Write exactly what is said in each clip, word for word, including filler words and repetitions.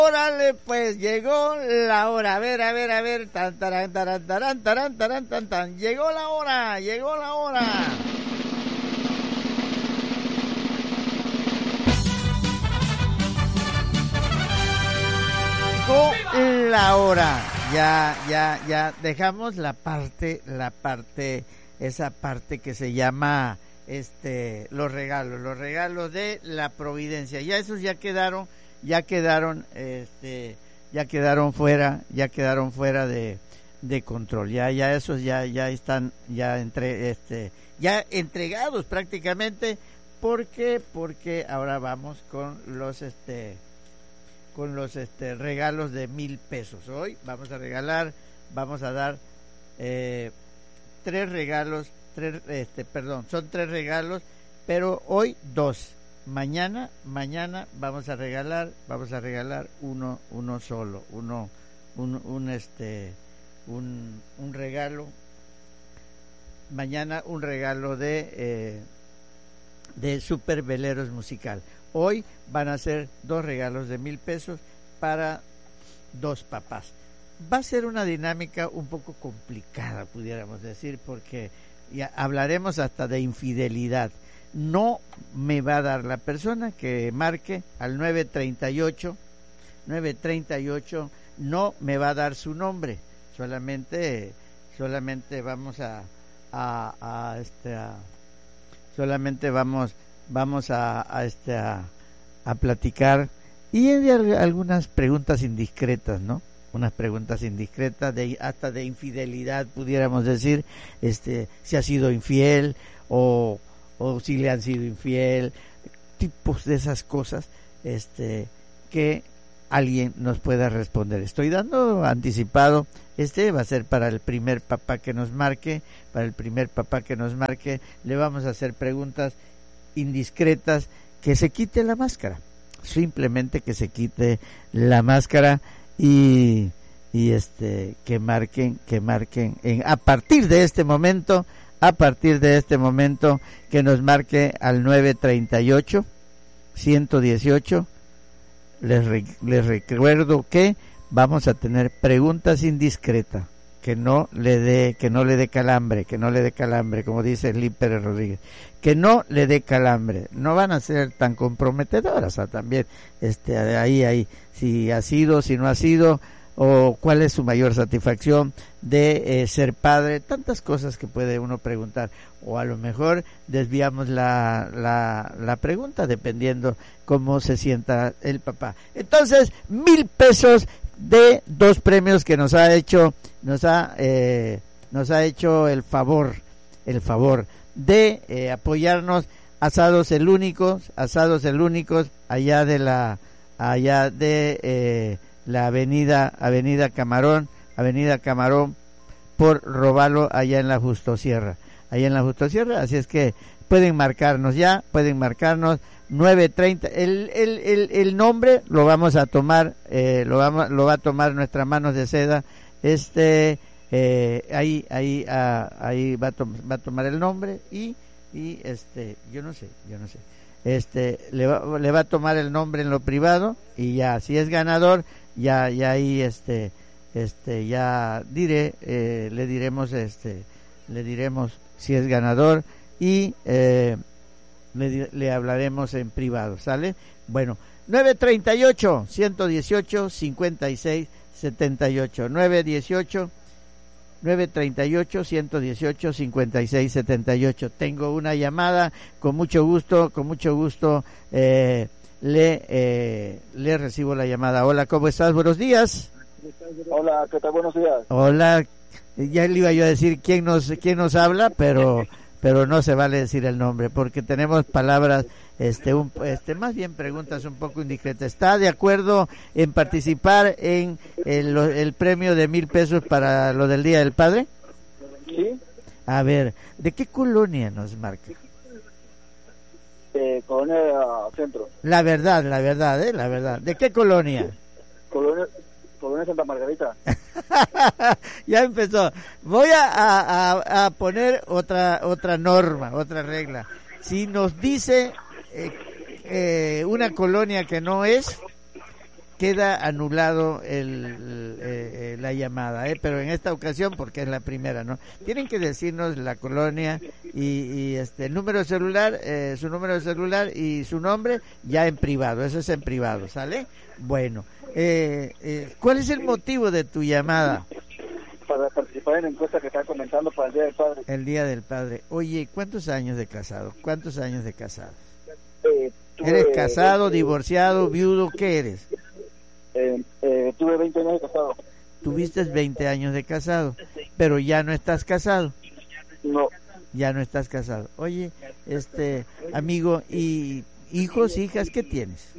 Órale, pues llegó la hora. A ver, a ver, a ver. Tan, taran, taran, taran, taran, taran, tan, tan. Llegó la hora, llegó la hora. Llegó la hora. Ya, ya, ya. Dejamos la parte, la parte, esa parte que se llama, este, los regalos, los regalos de la Providencia. Ya esos ya quedaron. ya quedaron este ya quedaron fuera ya quedaron fuera de, de control, ya ya esos ya ya están ya entre este ya entregados prácticamente. ¿Por qué? Porque ahora vamos con los este con los este regalos de mil pesos. Hoy vamos a regalar, vamos a dar eh, tres regalos, tres este perdón, son tres regalos, pero hoy dos. Mañana, mañana vamos a regalar, vamos a regalar uno, uno solo, uno, un, un este, un, un regalo. Mañana un regalo de, eh, de Super Veleros Musical. Hoy van a ser dos regalos de mil pesos para dos papás. Va a ser una dinámica un poco complicada, pudiéramos decir, porque ya hablaremos hasta de infidelidad. No me va a dar la persona que marque al nueve treinta y ocho, nueve treinta y ocho, no me va a dar su nombre, solamente solamente vamos a a, a este a, solamente vamos vamos a, a este a, a platicar y hay algunas preguntas indiscretas, ¿no? Unas preguntas indiscretas de hasta de infidelidad, pudiéramos decir, este si ha sido infiel o o si le han sido infiel, tipos de esas cosas, este, que alguien nos pueda responder. Estoy dando anticipado, este va a ser para el primer papá que nos marque, para el primer papá que nos marque, le vamos a hacer preguntas indiscretas, que se quite la máscara, simplemente que se quite la máscara y, y este, que marquen, que marquen, en, a partir de este momento, a partir de este momento, que nos marque al nueve treinta y ocho, ciento dieciocho. Les, re, les recuerdo que vamos a tener preguntas indiscretas, que no le dé, que no le dé calambre, que no le dé calambre, como dice Lee Pérez Rodríguez, que no le dé calambre, no van a ser tan comprometedoras, o sea, también, este, ahí, ahí, si ha sido, si no ha sido, o cuál es su mayor satisfacción de eh, ser padre, tantas cosas que puede uno preguntar, o a lo mejor desviamos la, la, la pregunta dependiendo cómo se sienta el papá. Entonces, mil pesos de dos premios que nos ha hecho, nos ha, eh, nos ha hecho el favor, el favor de eh, apoyarnos. Asados el Únicos, Asados el Únicos, allá de la, allá de eh, la avenida, avenida Camarón, avenida Camarón, por Robalo, allá en la Justosierra, allá en la Justosierra, así es que pueden marcarnos ya, pueden marcarnos nueve treinta, el, el, el, el nombre lo vamos a tomar, eh, lo vamos, lo va a tomar nuestras manos de seda, este, eh, ahí, ahí, ah, ahí va a, to- va a tomar el nombre y, y este, yo no sé, yo no sé, este, le va, le va a tomar el nombre en lo privado y ya, si es ganador, ya, ya ahí, este, este, ya diré, eh, le diremos, este, le diremos si es ganador y, eh, le, le hablaremos en privado, ¿sale? Bueno, nueve treinta y ocho, ciento dieciocho, cincuenta y seis, setenta y ocho, nueve dieciocho, nueve treinta y ocho, ciento dieciocho, cincuenta y seis, setenta y ocho. Tengo una llamada, con mucho gusto, con mucho gusto, eh, le, eh, le recibo la llamada. Hola, ¿cómo estás? Buenos días. Hola, ¿qué tal? Buenos días. Hola, ya le iba yo a decir quién nos, quién nos habla, pero, pero no se vale decir el nombre, porque tenemos palabras, este, un, este, más bien preguntas un poco indiscretas. ¿Está de acuerdo en participar en el, el premio de mil pesos para lo del Día del Padre? Sí. A ver, ¿de qué colonia nos marca? Eh, Colonia Centro. La verdad, la verdad, ¿eh? La verdad. ¿De qué colonia? Colonia, Colonia Santa Margarita. Ya empezó. Voy a, a, a poner otra otra norma, otra regla. Si nos dice eh, eh, una colonia que no es, queda anulado el, el, eh, la llamada, ¿eh? Pero en esta ocasión, porque es la primera, ¿no? Tienen que decirnos la colonia y, y este el número de celular, eh, su número de celular y su nombre ya en privado, eso es en privado, ¿sale? Bueno, eh, eh, ¿cuál es el motivo de tu llamada? Para participar en la encuesta que están comentando para el Día del Padre. El Día del Padre. Oye, ¿cuántos años de casado? ¿Cuántos años de casado? Eh, tuve, ¿Eres casado, eh, divorciado, viudo? ¿Qué eres? Eh, eh, tuve veinte años de casado. Tuviste veinte años de casado, pero ya no estás casado. No. Ya no estás casado. Oye, este amigo, ¿y hijos, hijas, qué tienes?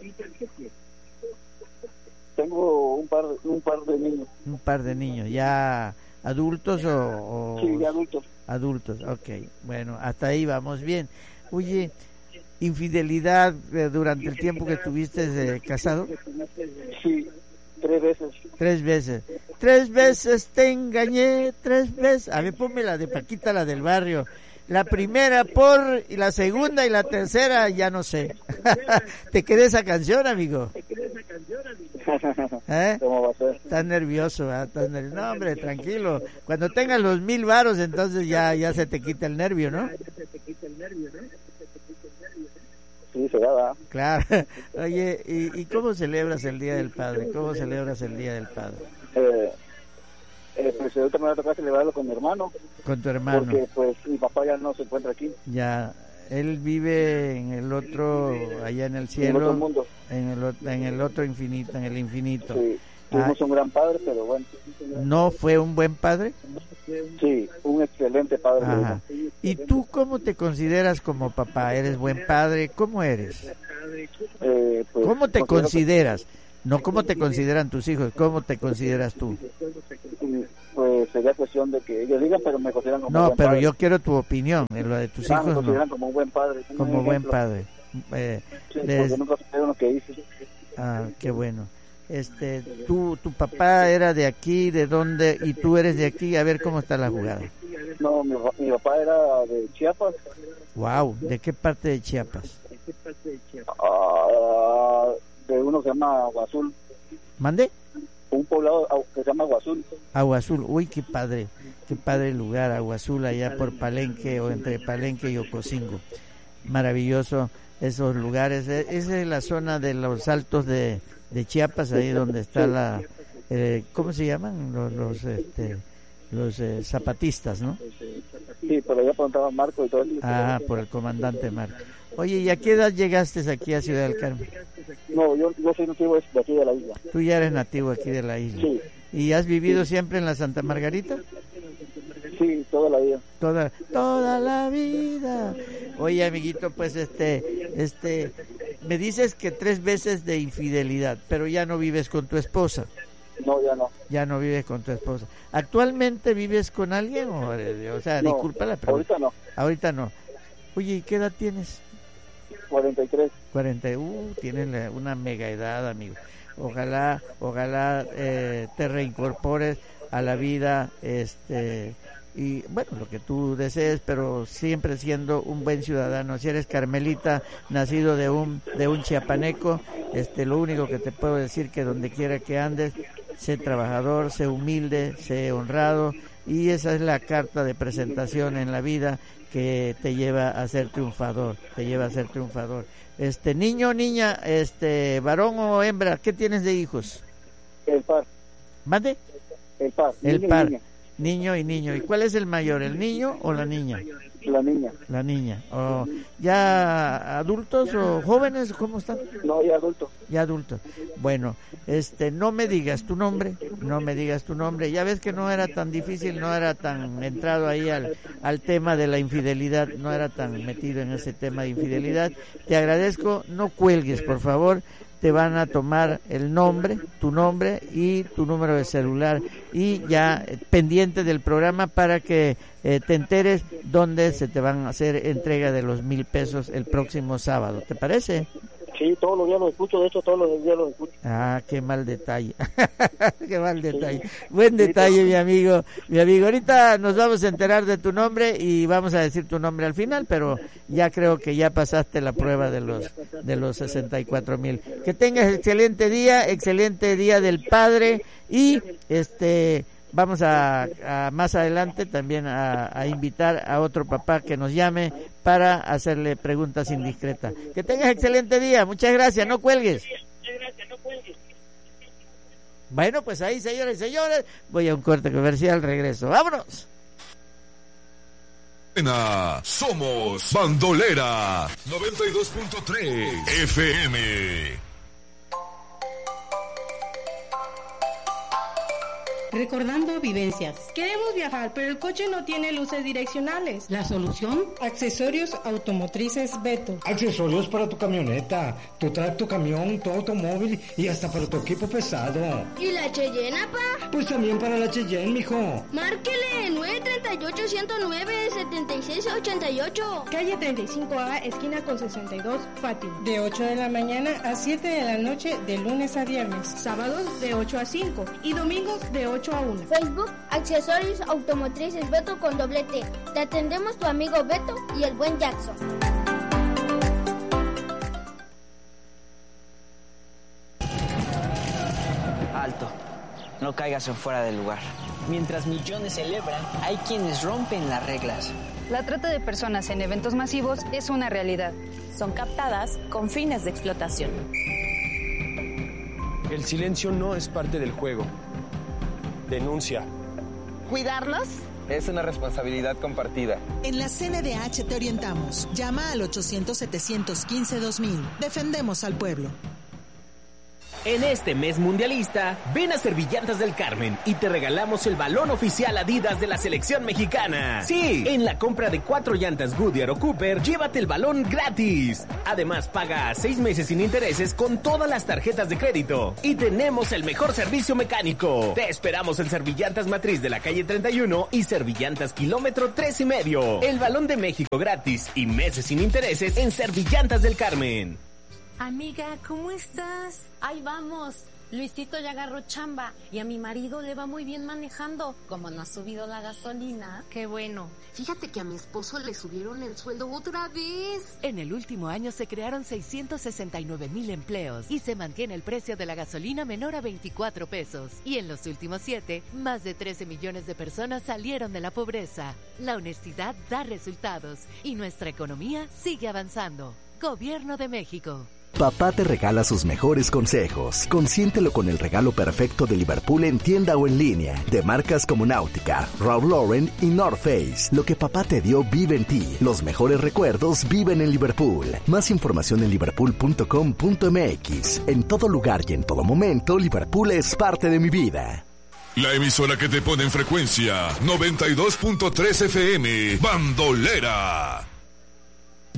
Tengo un par, un par de niños. Un par de niños, ¿ya adultos o...? o... Sí, ya adultos. Adultos, ok. Bueno, hasta ahí vamos bien. Oye, ¿infidelidad eh, durante el tiempo que estuviste eh, casado? Sí, tres veces. Tres veces. Tres veces te engañé, tres veces. A ver, ponme la de Paquita, la del barrio. La primera por, y la segunda y la tercera, ya no sé. ¿Te quedé esa canción, amigo? ¿Eh? ¿Cómo va a ser? Estás nervioso, ¿eh? Estás nervioso. No, hombre, tranquilo. Cuando tengas los mil varos, entonces ya, ya se te quita el nervio, ¿no? Sí, se va. Claro. Oye, ¿y, ¿y cómo celebras el Día del Padre? ¿Cómo celebras el Día del Padre? Eh, eh, pues ahorita me va a tocar celebrarlo con mi hermano. Con tu hermano. Porque pues mi papá ya no se encuentra aquí. Ya, él vive en el otro, allá en el cielo. En el otro mundo. En el, ot- en el otro infinito, en el infinito. Sí, tuvimos Ah, un gran padre, pero bueno. ¿no fue un buen padre? Sí, un excelente padre. Ajá. ¿Y tú cómo te consideras como papá? ¿Eres buen padre? ¿Cómo eres? Eh, pues, ¿Cómo te considero consideras? No cómo te consideran tus hijos, ¿cómo te consideras tú? que, pues sería cuestión de que ellos digan, pero me consideran como un No, buen pero padre. yo quiero tu opinión, en lo de tus Ah, me hijos consideran no, como un buen padre. un como buen ejemplo. padre. Eh, Sí, les- porque nunca supieron lo que hice. Ah, qué bueno. Este, tú, tu papá era de aquí, ¿de dónde? Y tú eres de aquí, a ver cómo está la jugada. No, mi, pa- mi papá era de Chiapas. Wow, ¿de qué parte de Chiapas? Ah, de uno que se llama Aguazul. ¿Mande? Un poblado ah, que se llama Aguazul. Agua Azul, uy, qué padre, qué padre lugar, Agua Azul, allá por Palenque o entre Palenque y Ocosingo. Maravilloso esos lugares. E- Esa es la zona de los altos de, de Chiapas, ahí donde está la, eh, ¿cómo se llaman? Los, los, este, los eh, zapatistas, ¿no? Sí, pero allá preguntaba Marco y todo eso. Ah, por el comandante Marco. Oye, ¿y a qué edad llegaste aquí a Ciudad del Carmen? No, yo, yo soy nativo de aquí de la isla. Tú ya eres nativo aquí de la isla. Sí, ¿Y has vivido siempre en la Santa Margarita? sí, toda la vida. Toda, toda la vida. Oye, amiguito, pues este, este, me dices que tres veces de infidelidad, pero ya no vives con tu esposa. No, ya no. Ya no vives con tu esposa. ¿Actualmente vives con alguien? O, o sea, No, disculpa la pregunta. ahorita no. Ahorita no. Oye, ¿y qué edad tienes? cuarenta y tres. cuarenta, uh, tienes la- una mega edad, amigo. Ojalá, ojalá eh, te reincorpores a la vida, este, y bueno, lo que tú desees, pero siempre siendo un buen ciudadano. Si eres carmelita, nacido de un de un chiapaneco, este, lo único que te puedo decir que donde quiera que andes, sé trabajador, sé humilde, sé honrado, y esa es la carta de presentación en la vida que te lleva a ser triunfador, te lleva a ser triunfador. Este, niño, niña, este, varón o hembra, ¿qué tienes de hijos? El par. ¿Mande? El par. El niño y par. niña. Niño y niño. ¿Y cuál es el mayor, el niño o la niña? La niña. La niña. ¿O ya adultos o jóvenes? ¿Cómo están? No, ya adulto. Ya adultos. Bueno, este, no me digas tu nombre, no me digas tu nombre. Ya ves que no era tan difícil, no era tan entrado ahí al, al tema de la infidelidad, no era tan metido en ese tema de infidelidad. Te agradezco, no cuelgues, por favor. Te van a tomar el nombre, tu nombre y tu número de celular, y ya eh, pendiente del programa para que eh, te enteres dónde se te van a hacer entrega de los mil pesos el próximo sábado. ¿Te parece? Sí, Sí, todos los días los escucho, de hecho todos los días los escucho. Ah, qué mal detalle, qué mal detalle. Sí. Buen detalle, sí, mi amigo, mi amigo. Ahorita nos vamos a enterar de tu nombre y vamos a decir tu nombre al final, pero ya creo que ya pasaste la prueba de los de los sesenta y cuatro mil. Que tengas excelente día, excelente día del padre y este... Vamos a, a más adelante también a, a invitar a otro papá que nos llame para hacerle preguntas indiscretas. Que tengas excelente día, muchas gracias, no cuelgues. Bueno, pues ahí, señores y señores, voy a un corte comercial, regreso. ¡Vámonos! Somos Bandolera noventa y dos punto tres F M. Recordando vivencias. Queremos viajar, pero el coche no tiene luces direccionales. ¿La solución? Accesorios automotrices Beto. Accesorios para tu camioneta, tu tracto camión, tu automóvil y hasta para tu equipo pesado. ¿Y la Cheyenne, pa? Pues también para la Cheyenne, mijo. Márquele nueve tres ocho, uno cero nueve, siete seis ocho ocho. Calle treinta y cinco A, esquina con sesenta y dos, Fátima. De ocho de la mañana a siete de la noche, de lunes a viernes. Sábados de ocho a cinco y domingos de ocho a una. Facebook, Accesorios Automotrices Beto con doble T. Te atendemos tu amigo Beto y el buen Jackson. Alto, no caigas en fuera del lugar. Mientras millones celebran, hay quienes rompen las reglas. La trata de personas en eventos masivos es una realidad. Son captadas con fines de explotación. El silencio no es parte del juego. Denuncia. ¿Cuidarlos? Es una responsabilidad compartida. En la C N D H te orientamos. Llama al ochocientos, setecientos quince, dos mil. Defendemos al pueblo. En este mes mundialista, ven a Servillantas del Carmen y te regalamos el balón oficial Adidas de la selección mexicana. Sí, en la compra de cuatro llantas Goodyear o Cooper, llévate el balón gratis. Además, paga a seis meses sin intereses con todas las tarjetas de crédito. Y tenemos el mejor servicio mecánico. Te esperamos en Servillantas Matriz de la calle treinta y uno y Servillantas kilómetro tres y medio. El balón de México gratis y meses sin intereses en Servillantas del Carmen. Amiga, ¿cómo estás? Ahí vamos. Luisito ya agarró chamba y a mi marido le va muy bien manejando. Como no ha subido la gasolina. Qué bueno. Fíjate que a mi esposo le subieron el sueldo otra vez. En el último año se crearon seiscientos sesenta y nueve mil empleos y se mantiene el precio de la gasolina menor a veinticuatro pesos. Y en los últimos siete, más de trece millones de personas salieron de la pobreza. La honestidad da resultados y nuestra economía sigue avanzando. Gobierno de México. Papá te regala sus mejores consejos. Consiéntelo con el regalo perfecto de Liverpool en tienda o en línea. De marcas como Náutica, Ralph Lauren y North Face. Lo que papá te dio vive en ti. Los mejores recuerdos viven en Liverpool. Más información en liverpool punto com punto m x. En todo lugar y en todo momento, Liverpool es parte de mi vida. La emisora que te pone en frecuencia noventa y dos punto tres F M. Bandolera.